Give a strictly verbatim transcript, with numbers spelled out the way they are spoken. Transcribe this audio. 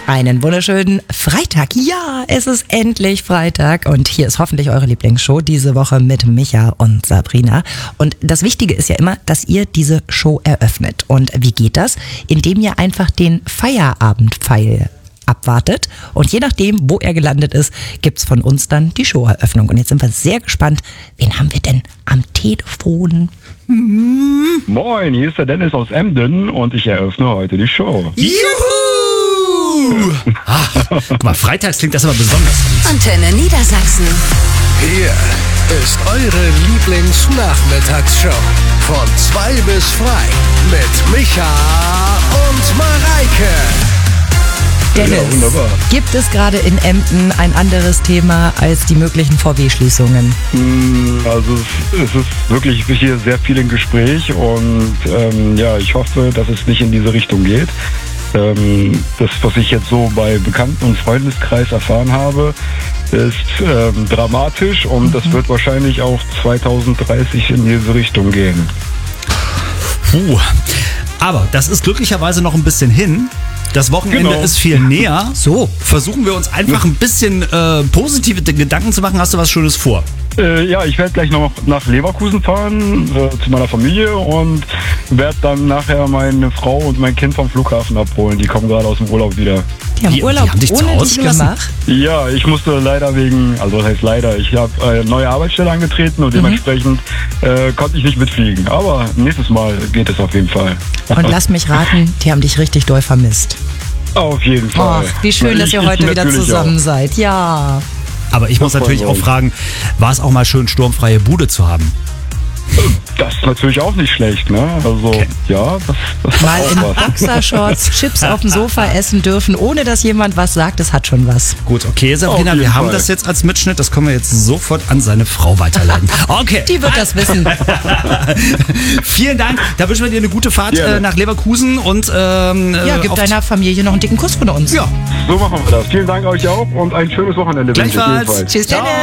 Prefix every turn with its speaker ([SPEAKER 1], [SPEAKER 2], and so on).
[SPEAKER 1] Einen wunderschönen Freitag. Ja, es ist endlich Freitag und hier ist hoffentlich eure Lieblingsshow diese Woche mit Micha und Sabrina. Und das Wichtige ist ja immer, dass ihr diese Show eröffnet. Und wie geht das? Indem ihr einfach den Feierabendpfeil abwartet und je nachdem, wo er gelandet ist, gibt's von uns dann die Showeröffnung. Und jetzt sind wir sehr gespannt, wen haben wir denn am Telefon?
[SPEAKER 2] Moin, hier ist der Dennis aus Emden und ich eröffne heute die Show.
[SPEAKER 3] Juhu! Ah, guck mal, freitags klingt das aber besonders gut.
[SPEAKER 4] Antenne Niedersachsen.
[SPEAKER 5] Hier ist eure Lieblingsnachmittagsshow. Von zwei bis frei mit Micha und Mareike.
[SPEAKER 1] Dennis,
[SPEAKER 2] Ja, wunderbar.
[SPEAKER 1] gibt es gerade in Emden ein anderes Thema als die möglichen V W-Schließungen?
[SPEAKER 2] Mm, Also es, es ist wirklich hier sehr viel im Gespräch und ähm, ja, ich hoffe, dass es nicht in diese Richtung geht. Ähm, das, was ich jetzt so bei Bekannten- und Freundeskreis erfahren habe, ist ähm, dramatisch und das wird wahrscheinlich auch zwanzig dreißig in diese Richtung gehen.
[SPEAKER 3] Puh. Aber das ist glücklicherweise noch ein bisschen hin. Das Wochenende
[SPEAKER 2] Genau.
[SPEAKER 3] ist viel näher. So, versuchen wir uns einfach ein bisschen äh, positive Gedanken zu machen. Hast du was Schönes vor?
[SPEAKER 2] Äh, ja, ich werde gleich noch nach Leverkusen fahren, äh, zu meiner Familie und werde dann nachher meine Frau und mein Kind vom Flughafen abholen. Die kommen gerade aus dem Urlaub wieder.
[SPEAKER 1] Die haben
[SPEAKER 3] Die-
[SPEAKER 1] Urlaub
[SPEAKER 3] die haben dich zu
[SPEAKER 1] ohne
[SPEAKER 3] Hause
[SPEAKER 1] dich
[SPEAKER 3] gelassen?
[SPEAKER 1] gemacht.
[SPEAKER 2] Ja, ich musste leider wegen, also das heißt leider, ich habe eine neue Arbeitsstelle angetreten und dementsprechend äh, konnte ich nicht mitfliegen. Aber nächstes Mal geht es auf jeden Fall.
[SPEAKER 1] Und lass mich raten, die haben dich richtig doll vermisst.
[SPEAKER 2] Auf jeden Fall.
[SPEAKER 1] Ach, wie schön,
[SPEAKER 2] Ich-
[SPEAKER 1] dass ihr
[SPEAKER 2] ich
[SPEAKER 1] heute wieder
[SPEAKER 2] natürlich
[SPEAKER 1] zusammen
[SPEAKER 2] auch.
[SPEAKER 1] seid. Ja.
[SPEAKER 3] Aber ich muss
[SPEAKER 2] Das
[SPEAKER 3] natürlich
[SPEAKER 2] wollen
[SPEAKER 3] auch
[SPEAKER 2] wir.
[SPEAKER 3] fragen, war es auch mal schön, sturmfreie Bude zu haben?
[SPEAKER 2] Das ist natürlich auch nicht schlecht, ne? Also
[SPEAKER 3] Okay.
[SPEAKER 2] ja, das, das
[SPEAKER 1] Mal
[SPEAKER 2] hat
[SPEAKER 1] in
[SPEAKER 2] auch was.
[SPEAKER 1] Boxershorts Chips auf dem Sofa essen dürfen, ohne dass jemand was sagt, das hat schon was.
[SPEAKER 3] Gut, okay, Sabrina,
[SPEAKER 2] Auf jeden
[SPEAKER 3] wir haben
[SPEAKER 2] Fall.
[SPEAKER 3] das jetzt als Mitschnitt. Das können wir jetzt sofort an seine Frau weiterleiten. Okay.
[SPEAKER 1] Die wird das wissen.
[SPEAKER 3] Vielen Dank. Da wünschen wir dir eine gute Fahrt
[SPEAKER 2] Gerne.
[SPEAKER 3] äh, nach Leverkusen und ähm,
[SPEAKER 1] Ja,
[SPEAKER 3] äh,
[SPEAKER 1] gib
[SPEAKER 3] auf-
[SPEAKER 1] deiner Familie noch einen dicken Kuss von uns.
[SPEAKER 3] Ja,
[SPEAKER 2] So machen wir das. Vielen Dank euch auch und ein schönes Wochenende. wünsche ich
[SPEAKER 3] gleichfalls.
[SPEAKER 2] jedenfalls.
[SPEAKER 1] Tschüss, Dennis.